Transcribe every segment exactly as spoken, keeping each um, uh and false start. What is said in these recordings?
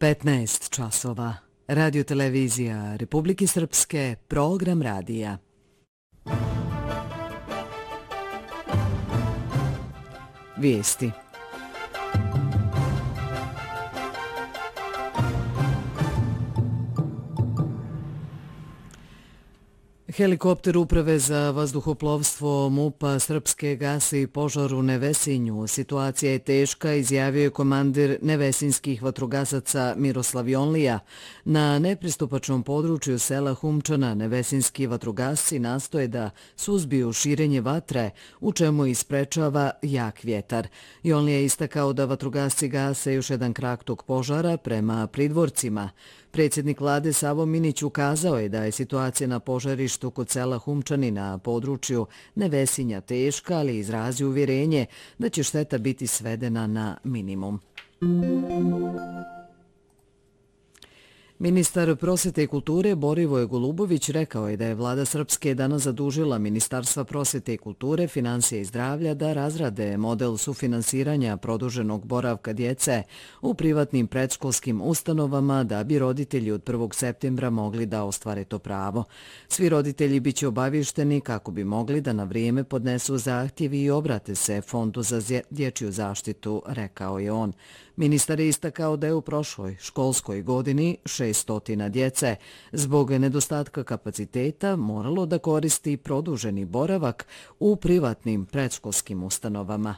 petnaest časova. Radio-televizija Republike Srpske, program radija. Vijesti. Helikopter Uprave za vazduhoplovstvo MUP-a Srpske gasi požar u Nevesinju. Situacija je teška, izjavio je komandir nevesinskih vatrogasaca Miroslav Jonlija. Na nepristupačnom području sela Humčana nevesinski vatrogasci nastoje da suzbiju širenje vatre, u čemu isprečava jak vjetar. Jonlija je istakao da vatrogasci gase još jedan krak tog požara prema Pridvorcima. Predsjednik vlade Savo Minić ukazao je da je situacija na požarištu kod sela Humčani na području Nevesinja teška, ali izrazio uvjerenje da će šteta biti svedena na minimum. Ministar prosvete i kulture Borivoje Golubović rekao je da je vlada Srpske danas zadužila Ministarstva prosvete i kulture, financije i zdravlja da razrade model sufinansiranja produženog boravka djece u privatnim predškolskim ustanovama da bi roditelji od prvog septembra mogli da ostvare to pravo. Svi roditelji biće obavješteni kako bi mogli da na vrijeme podnesu zahtjevi i obrate se Fondu za dječju zaštitu, rekao je on. Ministar je istakao da je u prošloj školskoj godini šesto djece zbog nedostatka kapaciteta moralo da koristi produženi boravak u privatnim predškolskim ustanovama.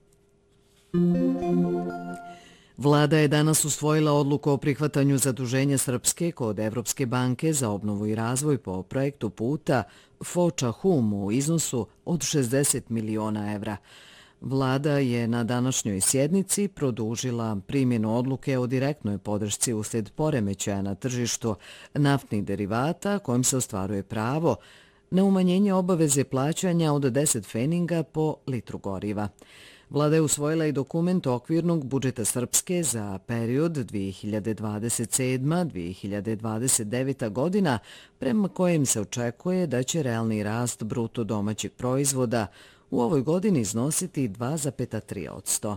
Vlada je danas usvojila odluku o prihvatanju zaduženja Srpske kod Evropske banke za obnovu i razvoj po projektu puta Foča-Hum u iznosu od šezdeset miliona evra. Vlada je na današnjoj sjednici produžila primjenu odluke o direktnoj podršci uslijed poremećaja na tržištu naftnih derivata kojim se ostvaruje pravo na umanjenje obaveze plaćanja od deset pfeninga po litru goriva. Vlada je usvojila i dokument okvirnog budžeta Srpske za period dvije hiljade dvadeset sedma do dvije hiljade dvadeset deveta godina, prema kojem se očekuje da će realni rast bruto domaćeg proizvoda u ovoj godini iznositi dva zarez tri posto.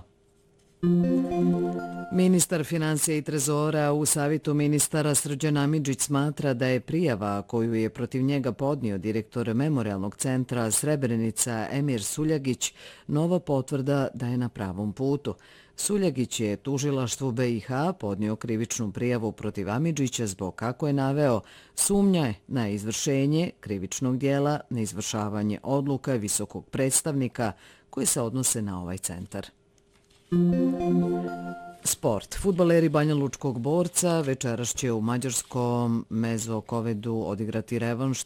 Ministar financija i trezora u savjetu ministara Srđan Amidžić smatra da je prijava koju je protiv njega podnio direktor Memorijalnog centra Srebrenica Emir Suljagić nova potvrda da je na pravom putu. Suljagić je tužilaštvu B i H podnio krivičnu prijavu protiv Amidžića zbog, kako je naveo, sumnje na izvršenje krivičnog dijela, na izvršavanje odluka visokog predstavnika koji se odnose na ovaj centar. Sport. Fudbaleri Banjalučkog Borca večeras će u mađarskom Mezokovedu odigrati revanš